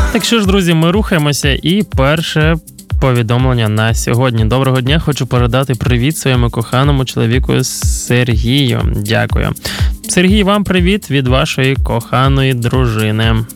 Так що ж, друзі, ми рухаємося, і перше повідомлення на сьогодні. Доброго дня, хочу передати привіт своєму коханому чоловіку Сергію. Дякую. Сергій, вам привіт від вашої коханої дружини.